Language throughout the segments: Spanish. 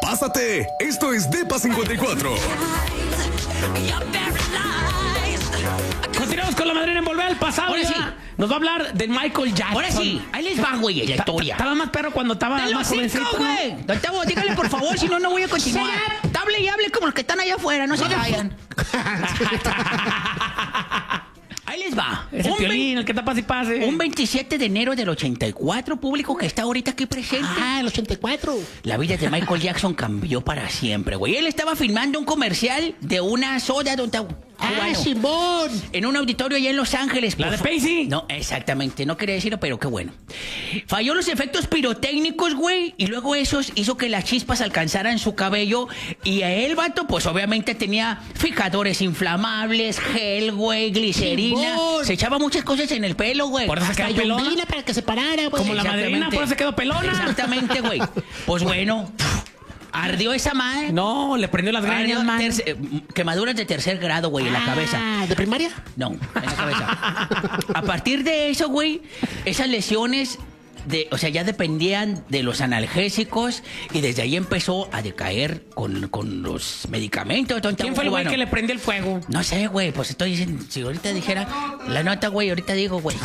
pásate. Esto es Depa 54. Continuamos con la madrina en Volver al Pasado. Ahora sí. Nos va a hablar de Michael Jackson. Ahora sí, ahí les va, güey, la historia. Estaba más perro cuando estaba ¡De los más jovencito, 5, ¿no? güey! Don Tavo, dígale por favor, si no, no voy a continuar. Hable y hable como los que están allá afuera, no se vayan. Ahí les va. Ese Piolín, el que tapas y pase. Un 27 de enero del 84, público que está ahorita aquí presente. Ah, el 84. La vida de Michael Jackson cambió para siempre, güey. Él estaba filmando un comercial de una soda, don Tavo. Ah, Simón. En un auditorio allá en Los Ángeles. ¿La de Pacey? No, exactamente. No quería decirlo, pero qué bueno. Falló los efectos pirotécnicos, güey. Y luego eso hizo que las chispas alcanzaran su cabello. Y a él, vato, pues obviamente tenía fijadores inflamables, gel, güey, glicerina. Simón. Se echaba muchas cosas en el pelo, güey. Por eso se Hasta quedó pelona. yombina para que se parara, güey. Como la madrina, Exactamente. por eso se quedó pelona. Exactamente, güey. Pues bueno, ardió esa madre. No, le prendió las greñas, man. Quemaduras de tercer grado, güey, en la cabeza. Ah, ¿de primaria? No, en la cabeza. A partir de eso, güey, esas lesiones, o sea, ya dependían de los analgésicos y desde ahí empezó a decaer con los medicamentos. ¿Quién fue el güey que le prendió el fuego? No sé, güey, pues estoy diciendo, si ahorita dijera la nota, güey, ahorita digo, güey.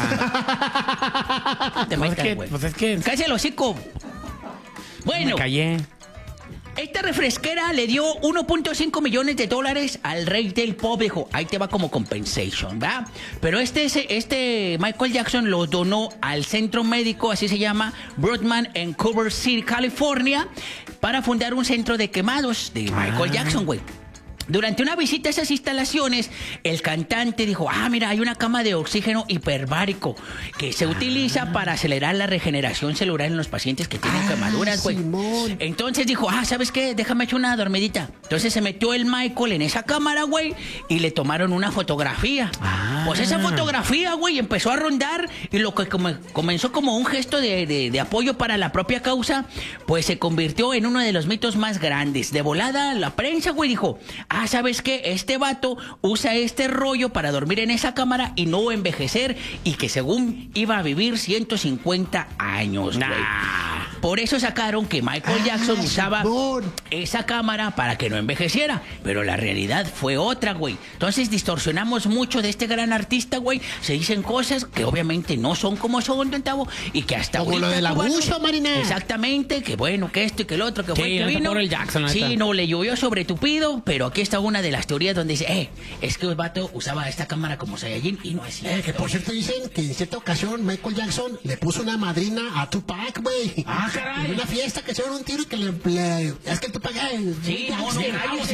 Te metas, güey. Pues es que... Cállate el hocico. Bueno. Me callé. Esta refresquera le dio 1.5 millones de dólares al rey del pop. Dijo, ahí te va como compensation, ¿verdad? Pero este Michael Jackson lo donó al centro médico, así se llama, Broadman en Culver City, California, para fundar un centro de quemados de Michael Jackson, güey. Durante una visita a esas instalaciones, el cantante dijo, mira, hay una cama de oxígeno hiperbárico que se utiliza para acelerar la regeneración celular en los pacientes que tienen quemaduras, güey. Simón. Entonces dijo, ¿sabes qué? Déjame echar una dormidita. Entonces se metió el Michael en esa cámara, güey, y le tomaron una fotografía. Pues esa fotografía, güey, empezó a rondar y lo que comenzó como un gesto de apoyo para la propia causa, pues se convirtió en uno de los mitos más grandes. De volada, la prensa, güey, dijo, ¿sabes qué? Este vato usa este rollo para dormir en esa cámara y no envejecer y que según iba a vivir 150 años, güey. Por eso sacaron que Michael Jackson usaba esa cámara para que no envejeciera. Pero la realidad fue otra, güey. Entonces distorsionamos mucho de este gran artista, güey. Se dicen cosas que obviamente no son como son, don Tavo, y que hasta como lo del abuso, Marina. Exactamente, que bueno, que esto y que el otro, que fue Sí, que no vino. por el Jackson, Sí, no, le llovió sobre tupido, pero aquí está una de las teorías donde dice, es que el vato usaba esta cámara como Saiyajin y no es cierto. Que por cierto dicen que en cierta ocasión Michael Jackson le puso una madrina a Tupac, güey. Caray. En una fiesta que se dieron un tiro y que es que el Tupac... Sí, no,